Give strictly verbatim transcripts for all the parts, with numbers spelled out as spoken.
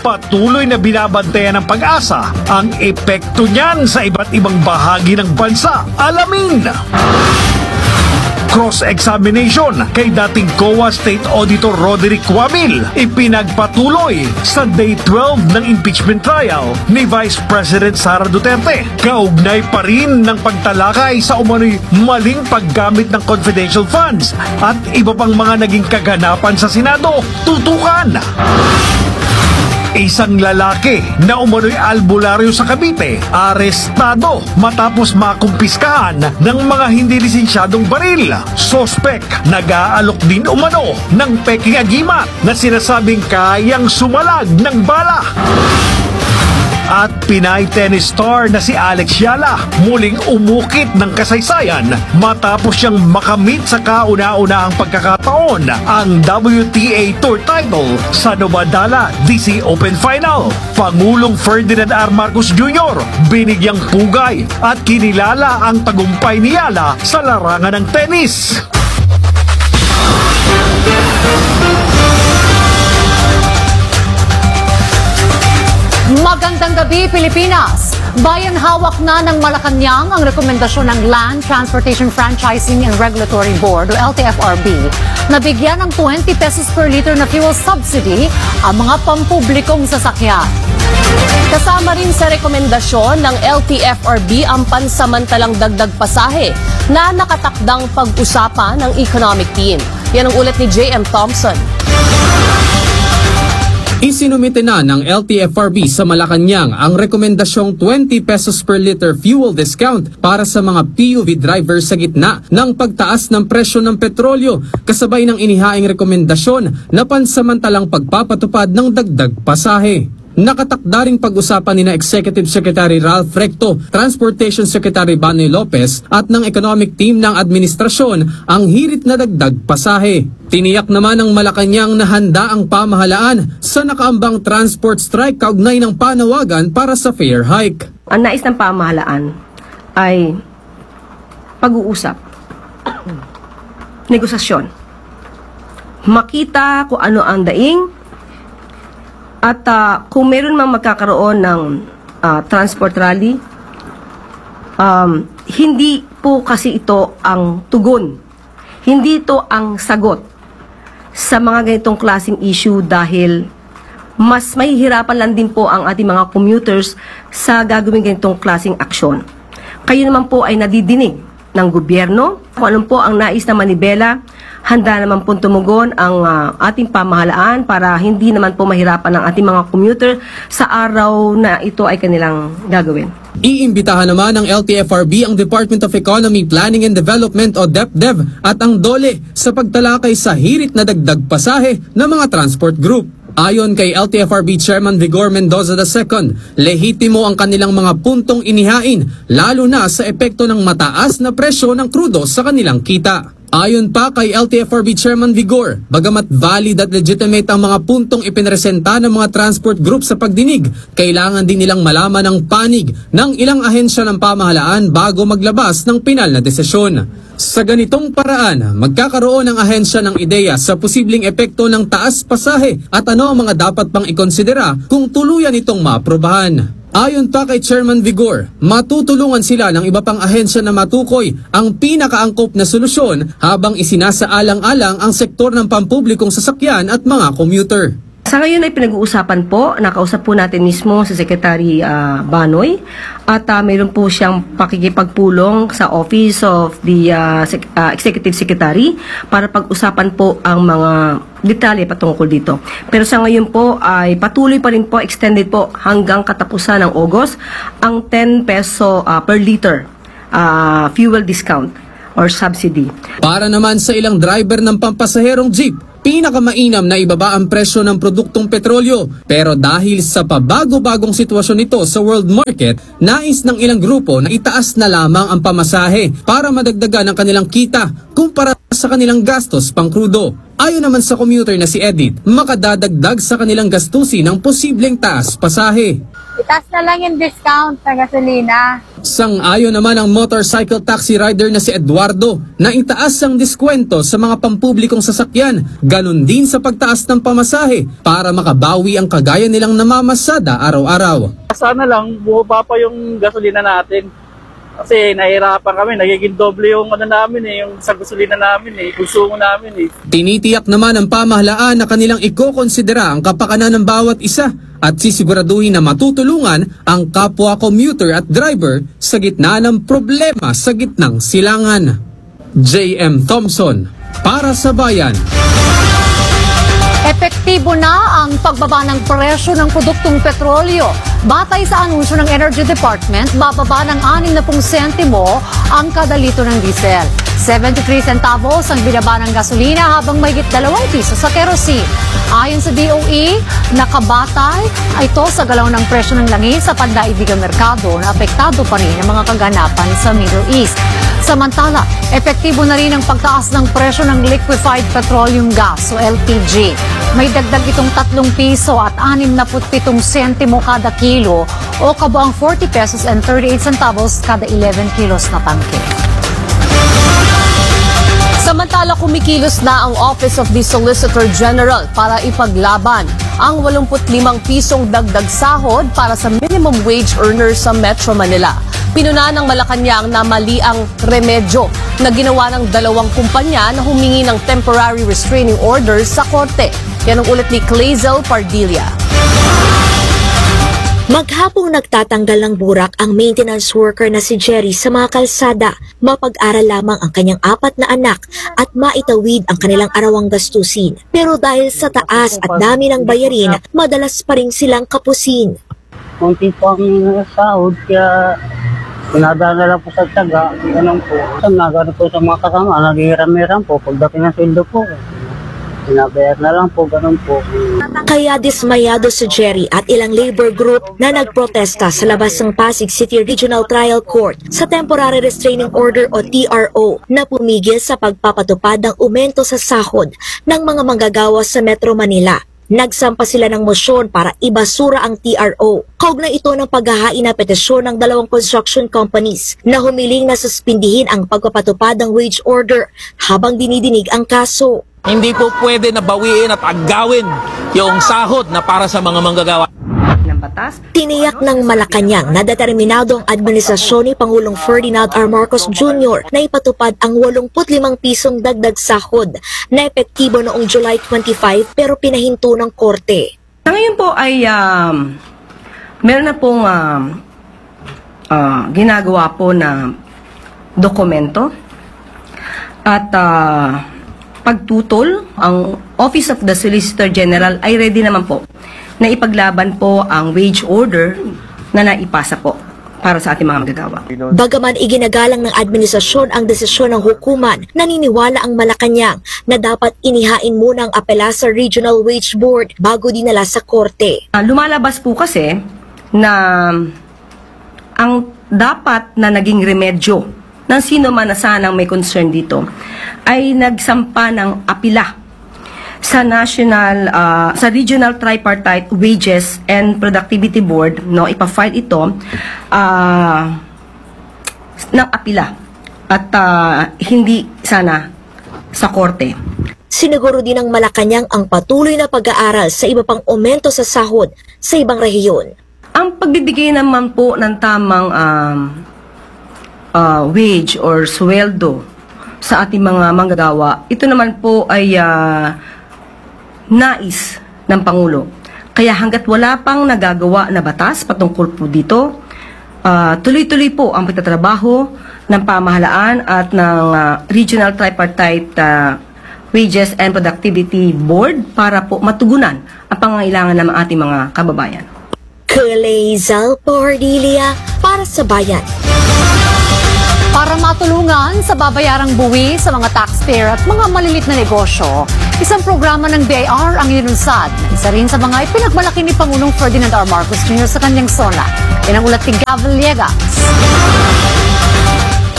patuloy na binabantayan ng Pag-asa ang epekto niyan sa iba't ibang bahagi ng bansa. Alamin! Cross-examination kay dating C O A State Auditor Roderick Wamil ipinagpatuloy sa Day twelve ng impeachment trial ni Vice President Sara Duterte. Kaugnay pa rin ng pagtalakay sa umano'y maling paggamit ng confidential funds at iba pang mga naging kaganapan sa Senado. Tutukan! Isang lalaki na umano'y albularyo sa Cavite, arestado matapos makumpiskahan ng mga hindi lisensyadong baril. Sospek, nag-aalok din umano ng peking agimat na sinasabing kayang sumalag ng bala. At Pinay tennis star na si Alex Yala muling umukit ng kasaysayan matapos siyang makamit sa kauna-unahang pagkakataon ang W T A Tour title sa Novadala D C Open Final. Pangulong Ferdinand R. Marcos Junior binigyang pugay at kinilala ang tagumpay ni Yala sa larangan ng tennis. Magandang gabi, Pilipinas! Bayan hawak na ng Malacanang ang rekomendasyon ng Land Transportation Franchising and Regulatory Board o L T F R B na bigyan ng twenty pesos per liter na fuel subsidy ang mga pampublikong sasakyan. Kasama rin sa rekomendasyon ng L T F R B ang pansamantalang dagdag pasahe na nakatakdang pag-usapan ng economic team. Yan ang ulat ni J M Thompson. Isinumite na ng L T F R B sa Malacanang ang rekomendasyong twenty pesos per liter fuel discount para sa mga P U V drivers sa gitna ng pagtaas ng presyo ng petrolyo kasabay ng inihaing rekomendasyon na pansamantalang pagpapatupad ng dagdag pasahe. Nakatakda ring pag-usapan ni na Executive Secretary Ralph Recto, Transportation Secretary Banoy Lopez at ng Economic Team ng Administrasyon ang hirit na dagdag pasahe. Tiniyak naman ng Malacanang na handa ang pamahalaan sa nakaambang transport strike kaugnay ng panawagan para sa fare hike. Ang nais ng pamahalaan ay pag-uusap, negosasyon, makita kung ano ang daing. At uh, kung meron mang magkakaroon ng uh, transport rally, um, hindi po kasi ito ang tugon. Hindi ito ang sagot sa mga ganitong klaseng issue dahil mas mahihirapan lang din po ang ating mga commuters sa gagawin ganitong klaseng aksyon. Kayo naman po ay nadidinig ng gobyerno. Kung ano po ang nais na manibela, handa naman po tumugon ang uh, ating pamahalaan para hindi naman po mahirapan ang ating mga commuter sa araw na ito ay kanilang gagawin. Iimbitahan naman ng L T F R B ang Department of Economy, Planning and Development o DepDev at ang DOLE sa pagtalakay sa hirit na dagdag pasahe ng mga transport group. Ayon kay L T F R B Chairman Vigor Mendoza the second, lehitimo ang kanilang mga puntong inihain lalo na sa epekto ng mataas na presyo ng krudo sa kanilang kita. Ayon pa kay L T F R B Chairman Vigor, bagamat valid at legitimate ang mga puntong ipinresenta ng mga transport group sa pagdinig, kailangan din nilang malaman ang panig ng ilang ahensya ng pamahalaan bago maglabas ng pinal na desisyon. Sa ganitong paraan, magkakaroon ng ahensya ng ideya sa posibleng epekto ng taas pasahe at ano ang mga dapat pang ikonsidera kung tuluyan itong maaprobahan. Ayon pa kay Chairman Vigor, matutulungan sila ng iba pang ahensya na matukoy ang pinakaangkop na solusyon habang isinasaalang-alang ang sektor ng pampublikong sasakyan at mga commuter. Sa ngayon ay pinag-uusapan po, nakausap po natin mismo si Secretary uh, Banoy at uh, mayroon po siyang pakikipagpulong sa Office of the uh, Sec- uh, Executive Secretary para pag-usapan po ang mga detalye patungkol dito. Pero sa ngayon po ay patuloy pa rin po, extended po hanggang katapusan ng August ang ten peso uh, per liter uh, fuel discount or subsidy. Para naman sa ilang driver ng pampasaherong jeep, pinakamainam na ibaba ang presyo ng produktong petrolyo. Pero dahil sa pabago-bagong sitwasyon nito sa world market, nais ng ilang grupo na itaas na lamang ang pamasahe para madagdagan ang kanilang kita kumpara sa kanilang gastos pang krudo. Ayon naman sa commuter na si Edith, makadadagdag sa kanilang gastusin ng posibleng taas pasahe. Itaas na lang yung discount sa gasolina. Sang-ayon naman ang motorcycle taxi rider na si Eduardo na itaas ang diskwento sa mga pampublikong sasakyan, ganun din sa pagtaas ng pamasahe para makabawi ang kagaya nilang namamasada araw-araw. Sana lang bumaba pa yung gasolina natin. Kasi nahihirapan kami, nagiging doble yung ano namin eh, yung sa gasolina namin eh, konsumo namin eh. Tinitiyak naman ng pamahalaan na kanilang ikokonsidera ang kapakanan ng bawat isa at sisiguraduhin na matutulungan ang kapwa commuter at driver sa gitna ng problema sa gitnang silangan. J M Thompson, para sa Bayan. Epektibo na ang pagbaba ng presyo ng produktong petrolyo. Batay sa anunsyo ng Energy Department, bababa ng anim na sentimo ang kada litro ng diesel. seventy-three centavos ang binaba ng gasolina habang mahigit dalawang piso sa kerosene. Ayon sa D O E, nakabatay ito sa galaw ng presyo ng langis sa pandaigdigang merkado na apektado pa rin ang mga kaganapan sa Middle East. Samantala, epektibo na rin ang pagtaas ng presyo ng liquefied petroleum gas o L P G. May dagdag itong tatlong piso at anim na pitong sentimo kada kilo o kabuang forty pesos and thirty-eight centavos kada eleven kilos na tangke. Samantala, kumikilos na ang Office of the Solicitor General para ipaglaban ang eighty-five pisong dagdag sahod para sa minimum wage earners sa Metro Manila. Pinuna ng Malacanang na mali ang remedyo na ginawa ng dalawang kumpanya na humingi ng temporary restraining orders sa korte. Yan ang ulit ni Clazel Pardilla. Maghapong nagtatanggal ng burak ang maintenance worker na si Jerry sa mga kalsada. Mapag-aral lamang ang kanyang apat na anak at maitawid ang kanilang arawang gastusin. Pero dahil sa taas at dami ng bayarin, madalas pa rin silang kapusin. Kunti po ang sahod, kaya pinadaan na lang po sa tiyaga. Ganun po. Sa nagano po sa mga kasama, naghihiram-hiram po. Pagdating ng sweldo po, pinabayar na lang po, ganun po. Kaya dismayado si Jerry at ilang labor group na nagprotesta sa labas ng Pasig City Regional Trial Court sa Temporary Restraining Order o T R O na pumigil sa pagpapatupad ng aumento sa sahod ng mga manggagawa sa Metro Manila. Nagsampa sila ng mosyon para ibasura ang T R O. Kaugnay ito ng paghahain na petisyon ng dalawang construction companies na humiling na suspindihin ang pagpapatupad ng wage order habang dinidinig ang kaso. Hindi po pwede na bawiin at agawin yung sahod na para sa mga manggagawa. Tiniyak ng Malacanang na determinado ang administrasyon ni Pangulong Ferdinand R. Marcos Junior na ipatupad ang eighty-five pisong dagdag sahod na epektibo noong July twenty-five pero pinahinto ng korte. Ngayon po ay um, meron na pong um, uh, ginagawa po na dokumento at uh, pagtutol. Ang Office of the Solicitor General ay ready naman po na ipaglaban po ang wage order na naipasa po para sa ating mga magagawa. Bagaman iginagalang ng administrasyon ang desisyon ng hukuman, naniniwala ang Malacanang na dapat inihain muna ang apela sa Regional Wage Board bago dinala sa korte. Uh, lumalabas po kasi na ang dapat na naging remedyo ng sino man na sanang may concern dito ay nagsampa ng apila sa National, uh, sa Regional Tripartite Wages and Productivity Board, no, ipa-file ito uh, ng apila at uh, hindi sana sa korte. Siniguro din ng Malacanang ang patuloy na pag-aaral sa iba pang aumento sa sahod sa ibang rehiyon. Ang pagbibigay naman po ng tamang um, uh, wage or sweldo sa ating mga manggagawa, ito naman po ay uh, nais ng Pangulo. Kaya hanggat wala pang nagagawa na batas patungkol po dito, uh, tuloy-tuloy po ang pagtatrabaho ng pamahalaan at ng uh, Regional Tripartite uh, Wages and Productivity Board para po matugunan ang pangangailangan ng ating mga kababayan. Clazel Pardilla para sa Bayan. Para matulungan sa babayarang buwi sa mga taxpayer at mga malilit na negosyo, isang programa ng B I R ang inunsad. Isa rin sa mga ipinagmalaki ni Pangulong Ferdinand R. Marcos Junior sa kanyang SONA. Yan ang ulat ni Gav Villegas.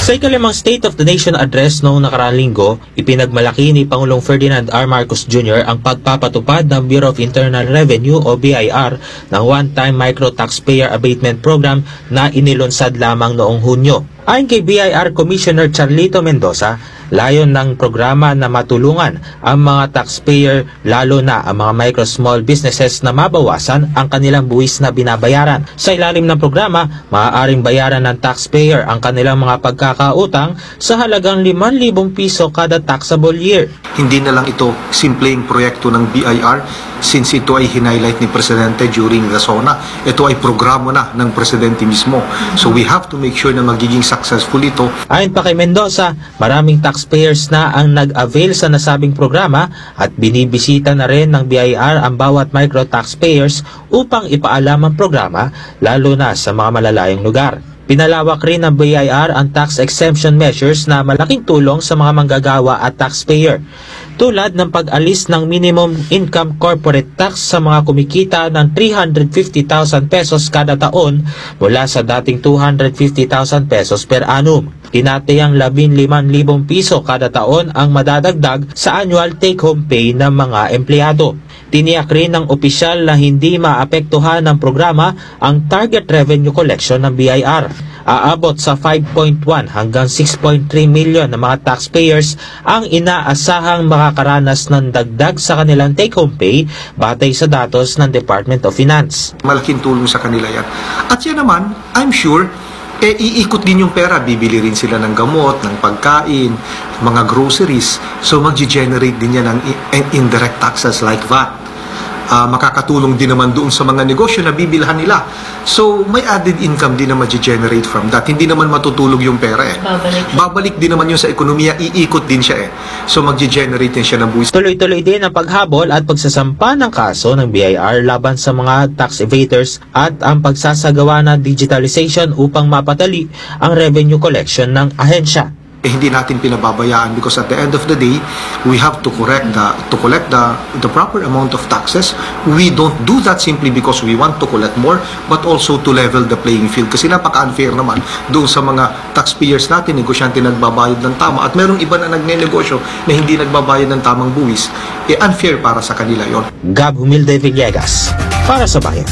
Sa ikalimang State of the Nation address noong nakaraang linggo, ipinagmalaki ni Pangulong Ferdinand R. Marcos Junior ang pagpapatupad ng Bureau of Internal Revenue o B I R ng One-Time Micro Taxpayer Abatement Program na inilunsad lamang noong Hunyo. Ayon kay B I R Commissioner Charlito Mendoza, layon ng programa na matulungan ang mga taxpayer, lalo na ang mga micro-small businesses na mabawasan ang kanilang buwis na binabayaran. Sa ilalim ng programa, maaaring bayaran ng taxpayer ang kanilang mga pagkakautang sa halagang limang libong piso kada taxable year. Hindi na lang ito simpleng proyekto ng B I R since ito ay hinighlight ni Presidente during the SONA. Ito ay programa na ng Presidente mismo. So we have to make sure na magiging successful ito. Ayon pa kay Mendoza, maraming taxpayers na ang nag-avail sa nasabing programa at binibisita na rin ng B I R ang bawat micro taxpayers upang ipaalam ang programa, lalo na sa mga malalayong lugar. Pinalawak rin ng B I R ang tax exemption measures na malaking tulong sa mga manggagawa at taxpayer, tulad ng pag-alis ng minimum income corporate tax sa mga kumikita ng three hundred fifty thousand pesos kada taon mula sa dating two hundred fifty thousand pesos per annum. Tinatayang labing limang libong piso kada taon ang madadagdag sa annual take-home pay ng mga empleyado. Tiniyak rin ng opisyal na hindi maapektuhan ng programa ang target revenue collection ng B I R. Aabot sa five point one hanggang six point three million na mga taxpayers ang inaasahang makakaranas ng dagdag sa kanilang take-home pay batay sa datos ng Department of Finance. Malaking tulong sa kanila yan. At yan naman, I'm sure, eh, iikot din yung pera. Bibili rin sila ng gamot, ng pagkain, mga groceries. So mag-generate din yan ng indirect taxes like V A T. Uh, makakatulong din naman doon sa mga negosyo na bibilhan nila. So, may added income din na ma-generate from that. Hindi naman matutulog yung pera eh. Babalik. Babalik din naman yun sa ekonomiya, iikot din siya eh. So, mag-generate din siya ng buwis. Tuloy-tuloy din ang paghabol at pagsasampa ng kaso ng B I R laban sa mga tax evaders at ang pagsasagawa ng digitalization upang mapatali ang revenue collection ng ahensya. Eh, hindi natin pinababayaan because at the end of the day, we have to correct the to collect the the proper amount of taxes. We don't do that simply because we want to collect more, but also to level the playing field. Kasi napaka-unfair naman doon sa mga taxpayers natin, negosyante nagbabayad ng tama, at merong iba na nagnenegosyo na hindi nagbabayad ng tamang buwis. Eh, unfair para sa kanila yon. Gab Humilde Villegas, para sa Bayan.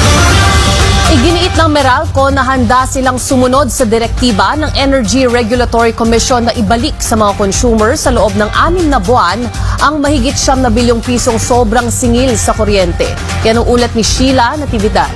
Iginiit ng Meralco na handa silang sumunod sa direktiba ng Energy Regulatory Commission na ibalik sa mga consumer sa loob ng anim na buwan ang mahigit siyam na bilyong pisong sobrang singil sa kuryente. Yan ang ulat ni Sheila Natividad.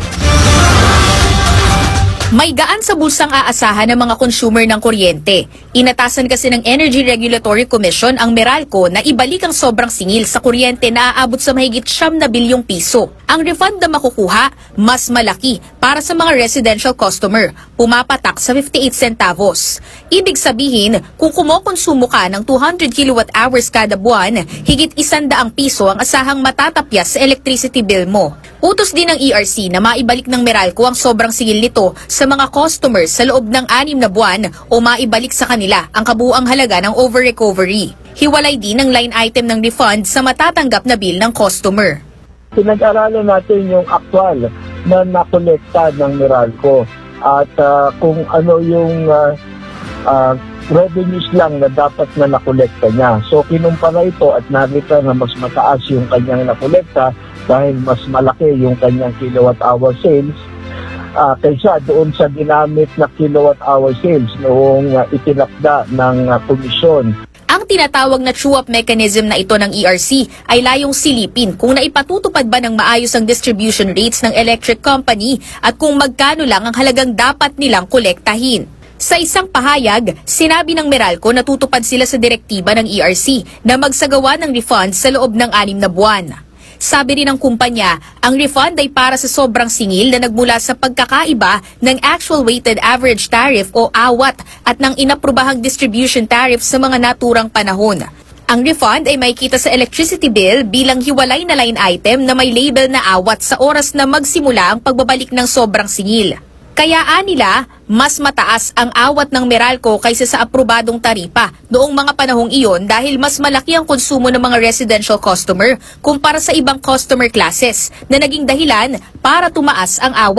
May gaan sa bulsang aasahan ng mga consumer ng kuryente. Inatasan kasi ng Energy Regulatory Commission ang Meralco na ibalik ang sobrang singil sa kuryente na aabot sa mahigit siyam na bilyong piso. Ang refund na makukuha, mas malaki para sa mga residential customer, pumapatak sa fifty-eight centavos. Ibig sabihin, kung kumokonsumo ka ng two hundred kilowatt hours kada buwan, higit isandaang piso ang asahang matatapyas sa electricity bill mo. Utos din ng E R C na maibalik ng Meralco ang sobrang singil nito sa mga customers sa loob ng anim na buwan o maibalik sa kanila ang kabuuang halaga ng over-recovery. Hiwalay din ang line item ng refund sa matatanggap na bill ng customer. Pinag-aralan natin yung aktual na nakolekta ng Meralco at uh, kung ano yung uh, uh, revenues lang na dapat na nakolekta niya. So kinumpara ito at nakita na mas mataas yung kanyang nakolekta dahil mas malaki yung kanyang kilowatt hour sales uh, kaysa doon sa ginamit na kilowatt hour sales noong uh, itinakda ng uh, komisyon. Ang tinatawag na true-up mechanism na ito ng E R C ay layong silipin kung naipatutupad ba ng maayos ang distribution rates ng electric company at kung magkano lang ang halagang dapat nilang kolektahin. Sa isang pahayag, sinabi ng Meralco na tutupad sila sa direktiba ng E R C na magsagawa ng refund sa loob ng anim na buwan. Sabi rin ng kumpanya, ang refund ay para sa sobrang singil na nagmula sa pagkakaiba ng actual weighted average tariff o A W A T at ng inaprubahang distribution tariff sa mga naturang panahon. Ang refund ay makikita sa electricity bill bilang hiwalay na line item na may label na A W A T sa oras na magsimula ang pagbabalik ng sobrang singil. Kaya anila, mas mataas ang awat ng Meralco kaysa sa aprobadong taripa noong mga panahong iyon dahil mas malaki ang konsumo ng mga residential customer kumpara sa ibang customer classes na naging dahilan para tumaas ang awat.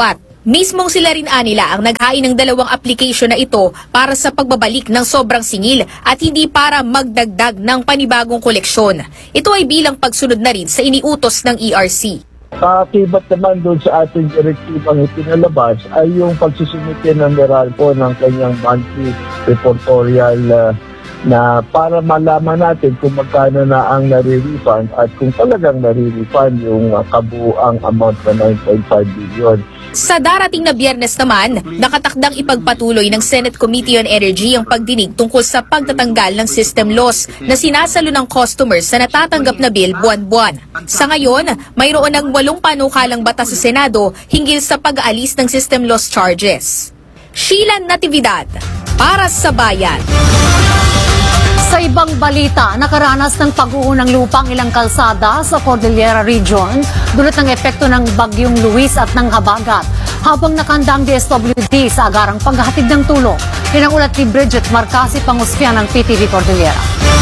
Mismong sila rin anila ang naghain ng dalawang application na ito para sa pagbabalik ng sobrang singil at hindi para magdagdag ng panibagong koleksyon. Ito ay bilang pagsunod na rin sa iniutos ng E R C. Kakibat naman doon sa ating direktibang ipinalabas ay yung pagsusumite ng Meralco ng kanyang monthly reportorial uh, na para malaman natin kung magkano na ang nare-refund at kung talagang nare-refund yung uh, kabuuang amount na nine point five billion. Sa darating na Biyernes naman, nakatakdang ipagpatuloy ng Senate Committee on Energy ang pagdinig tungkol sa pagtatanggal ng system loss na sinasalo ng customers sa natatanggap na bill buwan-buwan. Sa ngayon, mayroon ng walong panukalang batas sa Senado hinggil sa pag-aalis ng system loss charges. Sheila Natividad, para sa Bayan. Sa ibang balita, nakaranas ng pag-uho ng lupa ang ilang kalsada sa Cordillera Region dulot ng epekto ng Bagyong Luis at ng habagat. Habang nakahanda ang D S W D sa agarang paghahatid ng tulong, yan ang ulat ni Bridget Marcasi, Panguspian ng P T V Cordillera.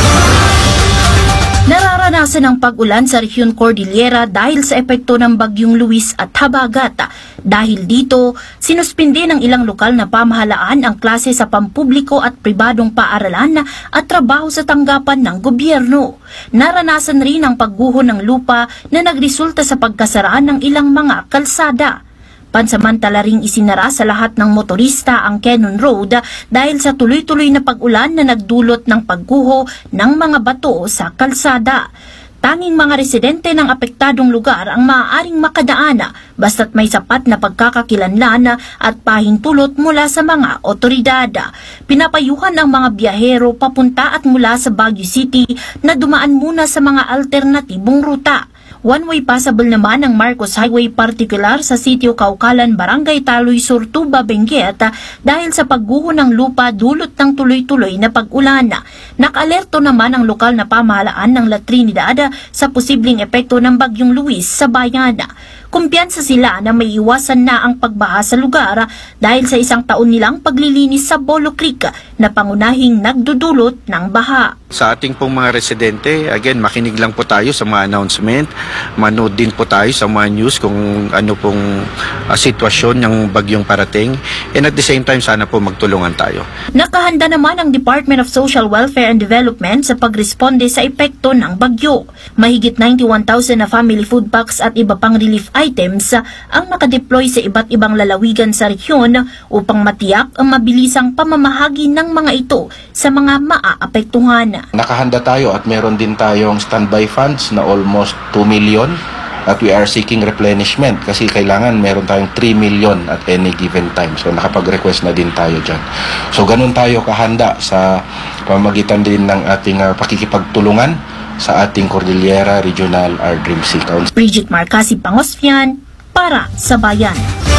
Nararanasan ng pag-ulan sa rehiyon Cordillera dahil sa epekto ng Bagyong Luis at habagat. Dahil dito, sinuspindi ng ilang lokal na pamahalaan ang klase sa pampubliko at pribadong paaralan at trabaho sa tanggapan ng gobyerno. Naranasan rin ang pagguho ng lupa na nagresulta sa pagkasaraan ng ilang mga kalsada. Pansamantala ring isinara sa lahat ng motorista ang Cannon Road dahil sa tuloy-tuloy na pag-ulan na nagdulot ng pagguho ng mga bato sa kalsada. Tanging mga residente ng apektadong lugar ang maaaring makadaan basta't may sapat na pagkakakilanlan at pahintulot mula sa mga otoridad. Pinapayuhan ang mga biyahero papunta at mula sa Baguio City na dumaan muna sa mga alternatibong ruta. One-way passable naman ang Marcos Highway partikular sa sitio Kaukalan, Barangay Taloy Sur, Tuba, Benguet dahil sa pagguho ng lupa dulot ng tuloy-tuloy na pag-ulan. Nakalerto naman ang lokal na pamahalaan ng La Trinidad sa posibleng epekto ng Bagyong Luis sa bayan. Kumpiyansa sila na may iwasan na ang pagbaha sa lugar dahil sa isang taon nilang paglilinis sa Bolo Creek na pangunahing nagdudulot ng baha. Sa ating pong mga residente, again, makinig lang po tayo sa mga announcement, manood din po tayo sa mga news kung ano pong uh, sitwasyon ng bagyong parating, and at the same time, sana po magtulungan tayo. Nakahanda naman ang Department of Social Welfare and Development sa pagresponde sa epekto ng bagyo. Mahigit ninety-one thousand na family food packs at iba pang relief items ang nakadeploy sa iba't ibang lalawigan sa rehiyon upang matiyak ang mabilisang pamamahagi ng mga ito sa mga maaapektuhan. Nakahanda tayo at meron din tayong standby funds na almost two million at we are seeking replenishment kasi kailangan meron tayong three million at any given time. So nakapag-request na din tayo dyan. So ganun tayo kahanda sa pamamagitan din ng ating uh, pakikipagtulungan sa ating Cordillera Regional R D R I M C Council. Bridget Marcasi, Pangosfian, para sa Bayan.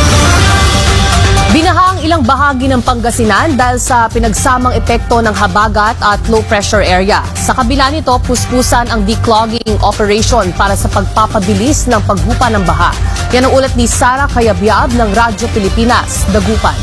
Binaha ang ilang bahagi ng Pangasinan dahil sa pinagsamang epekto ng habagat at low pressure area. Sa kabila nito, puspusan ang declogging operation para sa pagpapabilis ng paghupa ng baha. Yan ang ulat ni Sara Cayabyab ng Radyo Pilipinas, Dagupan.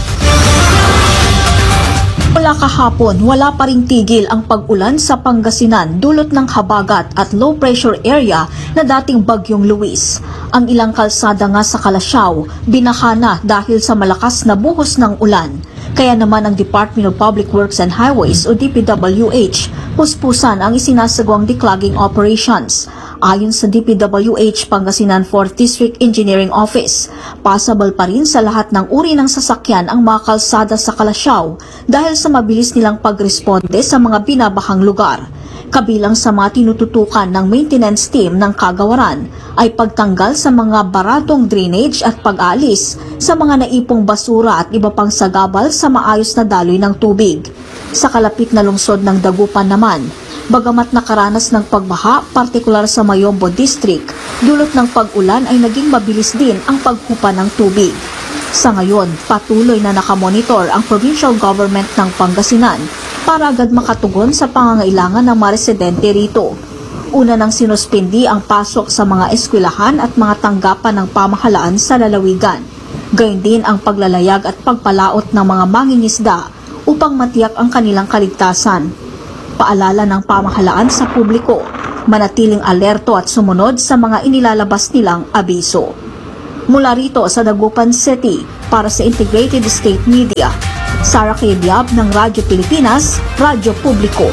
Mula kahapon, wala pa ring tigil ang pag-ulan sa Pangasinan dulot ng habagat at low pressure area na dating Bagyong Luis. Ang ilang kalsada nga sa Calasiao, binaha na dahil sa malakas na buhos ng ulan. Kaya naman ang Department of Public Works and Highways o D P W H, puspusan ang isinasagawang declogging operations. Ayon sa D P W H Pangasinan fourth District Engineering Office, possible pa rin sa lahat ng uri ng sasakyan ang mga kalsada sa Calasiao dahil sa mabilis nilang pagresponde sa mga binabahang lugar. Kabilang sa mga tinututukan ng maintenance team ng kagawaran ay pagtanggal sa mga baratong drainage at pag-alis sa mga naipong basura at iba pang sagabal sa maayos na daloy ng tubig. Sa kalapit na lungsod ng Dagupan naman, bagamat nakaranas ng pagbaha, partikular sa Mayombo District, dulot ng pag-ulan ay naging mabilis din ang paghupa ng tubig. Sa ngayon, patuloy na nakamonitor ang provincial government ng Pangasinan para agad makatugon sa pangangailangan ng mga residente rito. Una nang sinuspindi ang pasok sa mga eskwelahan at mga tanggapan ng pamahalaan sa lalawigan. Gayun din ang paglalayag at pagpalaot ng mga mangingisda upang matiyak ang kanilang kaligtasan. Paalala ng pamahalaan sa publiko, manatiling alerto at sumunod sa mga inilalabas nilang abiso. Mula rito sa Dagupan City, Para sa Integrated State Media, Sara Kebiab ng Radyo Pilipinas, Radyo Publiko.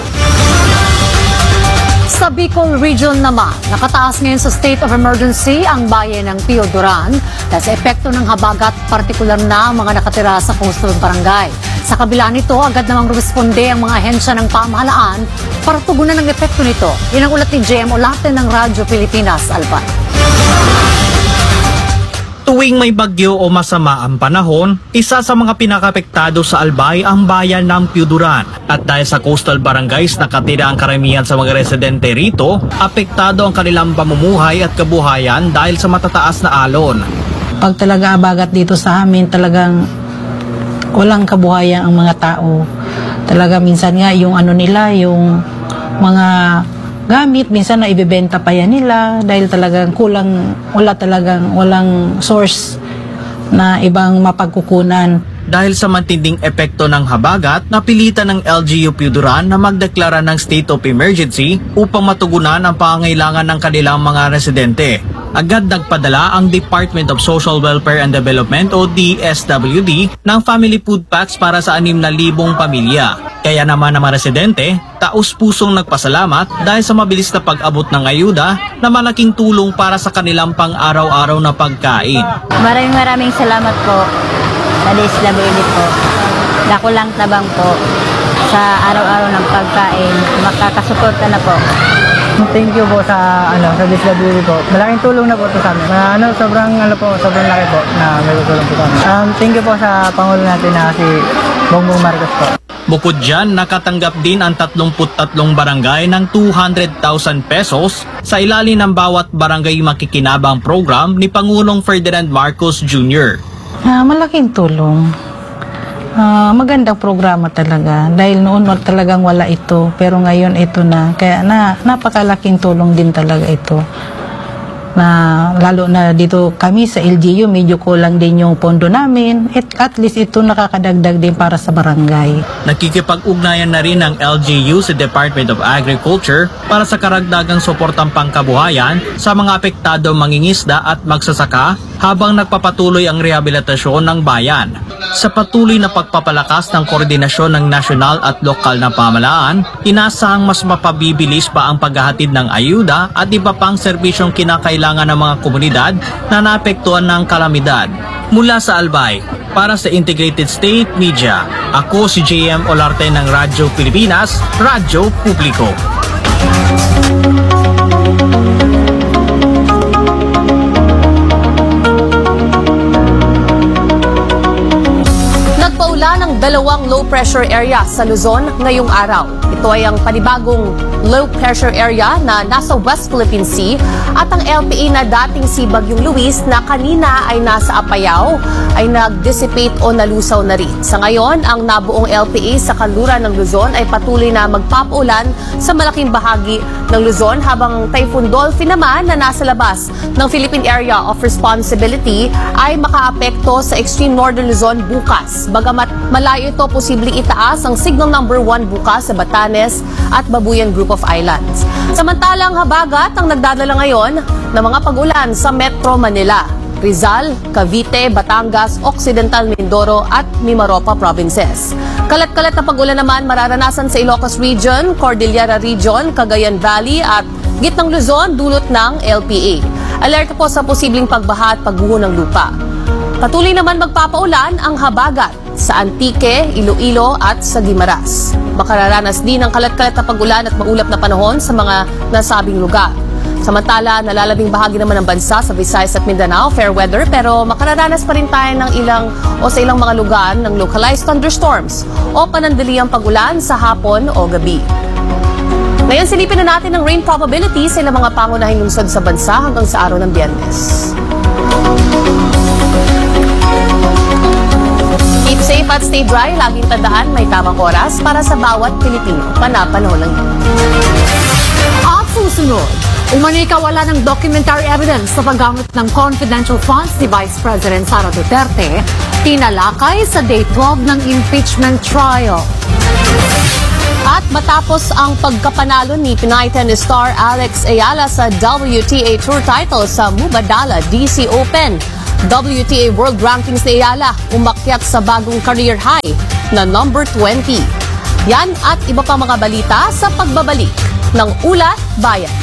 Sa Bicol Region naman, nakataas ngayon sa state of emergency ang bayan ng Pioduran dahil sa epekto ng habagat, partikular na ang mga nakatira sa coastal barangay. Sa kabila nito, agad namang rumisponde ang mga ahensya ng pamahalaan para tugunan ang epekto nito. Yan ang ulat ni J M Olarte ng Radyo Pilipinas, Albay. Tuwing may bagyo o masama ang panahon, isa sa mga pinakapektado sa Albay ang bayan ng Pioduran. At dahil sa coastal barangays nakatira ang karamihan sa mga residente rito, apektado ang kanilang pamumuhay at kabuhayan dahil sa matataas na alon. Pag talaga abagat dito sa amin, talagang walang kabuhayan ang mga tao. Talaga minsan nga yung ano nila, yung mga gamit, minsan na ibebenta pa yan nila dahil talagang kulang, wala talagang, walang source na ibang mapagkukunan. Dahil sa matinding epekto ng habagat, napilitan ng L G U Pioduran na magdeklara ng state of emergency upang matugunan ang pangangailangan ng kanilang mga residente. Agad nagpadala ang Department of Social Welfare and Development o D S W D ng family food packs para sa anim na libong pamilya. Kaya naman ang mga residente, taus-pusong nagpasalamat dahil sa mabilis na pag-abot ng ayuda na malaking tulong para sa kanilang pang-araw-araw na pagkain. Maraming maraming salamat po sa D S W D po. Dako lang tabang po sa araw-araw ng pagkain. Makakasuporta na po. Thank you po sa ano sa D S W D po. Malaking tulong na po ito sa amin. Uh, ano, sobrang ano po, sobrang laki po na may tulong po sa amin. Um, thank you po sa Pangulo natin na si Bongbong Marcos po. Bukod dyan, nakatanggap din ang tatlumput tatlong barangay ng two hundred thousand pesos sa ilalim ng bawat barangay makikinabang program ni Pangulong Ferdinand Marcos Junior Ah, malaking tulong. Ah, magandang programa talaga dahil noon talagang wala ito pero ngayon ito na. Kaya na, napakalaking tulong din talaga ito. Na lalo na dito kami sa L G U medyo kulang din yung pondo namin at at least ito nakakadagdag din para sa barangay. Nakikipag-ugnayan na rin ng L G U sa Department of Agriculture para sa karagdagang suportang pangkabuhayan sa mga apektado mangingisda at magsasaka habang nagpapatuloy ang rehabilitasyon ng bayan. Sa patuloy na pagpapalakas ng koordinasyon ng nasyonal at lokal na pamahalaan, inasahang mas mapabibilis pa ang paghahatid ng ayuda at iba pang serbisyong kinakailangan ng mga komunidad na naapektuhan ng kalamidad. Mula sa Albay, para sa Integrated State Media, ako si J M Olarte ng Radyo Pilipinas, Radyo Publiko. Nagpaula ng dalawang low pressure area sa Luzon ngayong araw. Ito ay ang panibagong low pressure area na nasa West Philippine Sea at ang L P A na dating si Bagyong Luis na kanina ay nasa Apayao ay nag-dissipate o nalusaw na rin. Sa ngayon, ang nabuong L P A sa kanluran ng Luzon ay patuloy na magpapaulan sa malaking bahagi ng Luzon habang Typhoon Dolphin naman na nasa labas ng Philippine Area of Responsibility ay makaapekto sa extreme northern Luzon bukas. Bagamat malayo ito, posibleng itaas ang signal number one bukas sa Batanes at Babuyan Group of Islands. Samantalang habagat ang nagdadala ngayon ng mga pag-ulan sa Metro Manila, Rizal, Cavite, Batangas, Occidental Mindoro at Mimaropa provinces. Kalat-kalat na pag-ulan naman mararanasan sa Ilocos Region, Cordillera Region, Cagayan Valley at Gitnang Luzon dulot ng L P A. Alerto po sa posibleng pagbaha at pagguho ng lupa. Patuloy naman magpapaulan ang habagat sa Antique, Iloilo at sa Guimaras. Makararanas din ang kalat-kalat na pag-ulan at maulap na panahon sa mga nasabing lugar. Samantala, nalalabing bahagi naman ng bansa sa Visayas at Mindanao, fair weather, pero makararanas pa rin tayo ng ilang o sa ilang mga lugar ng localized thunderstorms o panandaliang pag-ulan sa hapon o gabi. Ngayon, silipin na natin ang rain probability sa ilang mga pangunahing lungsod sa bansa hanggang sa araw ng Biyernes. Keep safe at stay dry. Laging tandaan, may tamang oras para sa bawat Pilipino. Panapanahon lang yun. At susunod, umano'y kawala ng documentary evidence sa paggamit ng confidential funds ni Vice President Sara Duterte, tinalakay sa day twelve ng impeachment trial. At matapos ang pagkapanalo ni Pinay tennis star Alex Ayala sa W T A Tour title sa Mubadala D C Open, W T A World Rankings ni Ayala umakyat sa bagong career high na number twenty. Yan at iba pa mga balita sa pagbabalik ng Ulat Bayan.